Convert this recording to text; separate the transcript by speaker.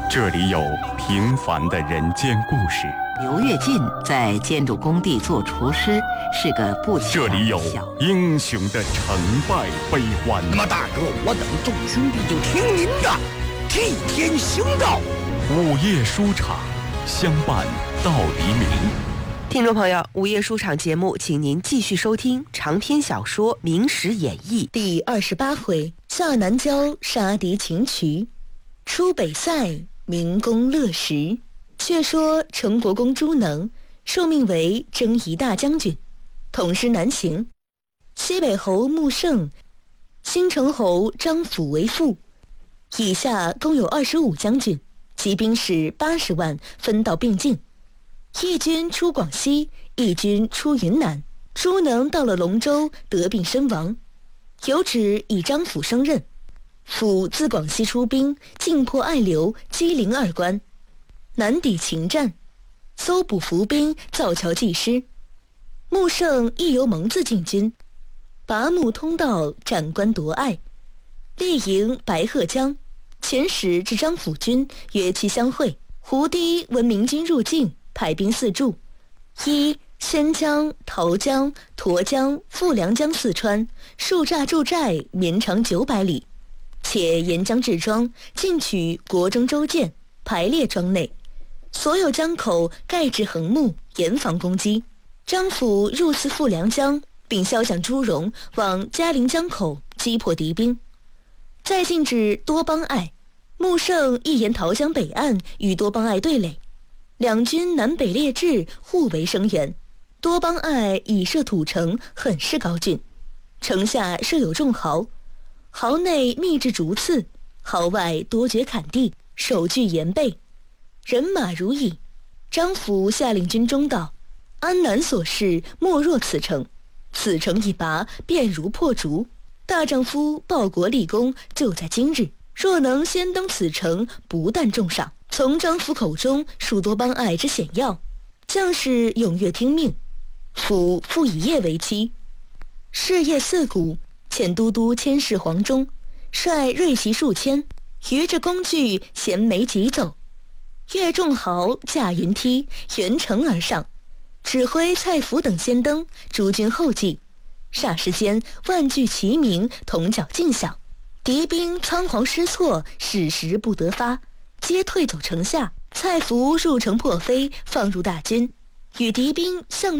Speaker 1: 这里有平凡的人间故事，
Speaker 2: 刘跃进在建筑工地做厨师，是个不起眼的小。
Speaker 1: 这里有英雄的成败悲欢。
Speaker 3: 那么大哥，我等众兄弟就听您的，替天行道。
Speaker 1: 午夜书场，相伴到黎明。
Speaker 4: 听众朋友，午夜书场节目，请您继续收听长篇小说《明史演义》
Speaker 5: 第28回：下南郊杀敌擒渠，出北塞明公乐石。却说成国公朱能受命为征夷大将军，统师南行。西北侯穆胜、新城侯张辅为副，以下共有25将军，骑兵士80万，分道并进。一军出广西，一军出云南。朱能到了龙州，得病身亡，有旨以张辅升任。辅自广西出兵，进破爱流、鸡灵2关，南抵秦战，搜捕伏兵，造桥济师。穆胜亦由蒙自进军，拔木通道，斩关夺爱，力迎白鹤江，遣使至张辅军，约期相会。胡堤闻明军入境，派兵4驻：一、宣江、桃江、沱江、富良江4川，数栅筑寨，绵长900里，且沿江治庄，进取国中州舰，排列庄内，所有江口盖至横木，严防攻击。张辅入刺富良江，并骁将朱荣往嘉陵江口击破敌兵，再进至多邦隘。穆胜亦沿桃江北岸与多邦隘对垒，两军南北列阵，互为声援。多邦隘以设土城，很是高峻，城下设有众壕，壕内密制竹刺，壕外多掘坎地，守据严备，人马如蚁。张辅下令军中道：安南所事，莫若此城，此城一拔，便如破竹。大丈夫报国立功，就在今日。若能先登此城，不但重赏，从张辅口中述多邦隘之险要，将士踊跃听命。辅复以夜为期，是夜4鼓，遣都督牵使黄忠，率锐骑数千，于着工具衔枚疾走，越众壕，架云梯，沿城而上，指挥蔡福等先登，诸军后继。霎时间，万句齐鸣，铜角尽响，敌兵仓皇失措，矢石不得发，皆退走城下。蔡福入城破飞，放入大军，与敌兵相